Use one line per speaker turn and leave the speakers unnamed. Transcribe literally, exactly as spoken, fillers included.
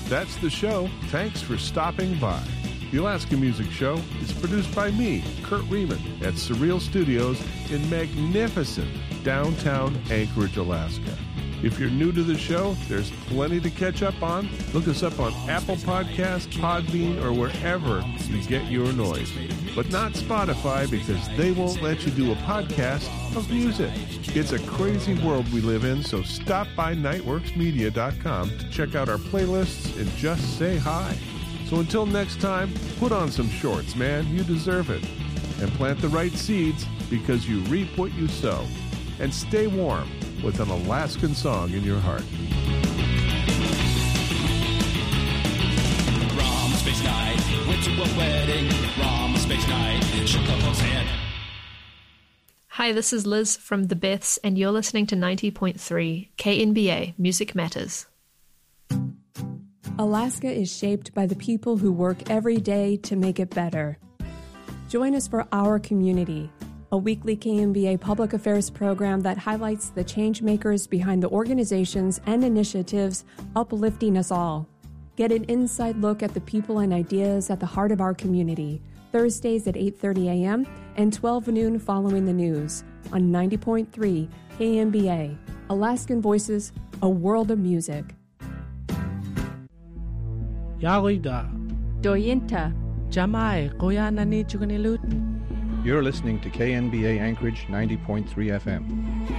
That's the show. Thanks for stopping by. The Alaska Music Show is produced by me, Kurt Riemann, at Surreal Studios in magnificent downtown Anchorage, Alaska. If you're new to the show, there's plenty to catch up on. Look us up on Apple Podcasts, Podbean, or wherever you get your noise. But not Spotify, because they won't let you do a podcast of music. It's a crazy world we live in, so stop by nightworks media dot com to check out our playlists and just say hi. So until next time, put on some shorts, man. You deserve it. And plant the right seeds, because you reap what you sow. And stay warm with an Alaskan song in your heart.
Rom Space Night, went to a wedding. Rom Space Night, shook the folks' hand.
Hi, this is Liz from The Beths, and you're listening to ninety point three K N B A Music Matters.
Alaska is shaped by the people who work every day to make it better. Join us for Our Community, a weekly K N B A public affairs program that highlights the change makers behind the organizations and initiatives uplifting us all. Get an inside look at the people and ideas at the heart of our community, Thursdays at eight thirty a.m. and twelve noon following the news on ninety point three K N B A, Alaskan Voices, a world of music.
Yarida.
Doyinta.
Jamai, Koyanani Chuganilut.
You're listening to K N B A Anchorage ninety point three F M.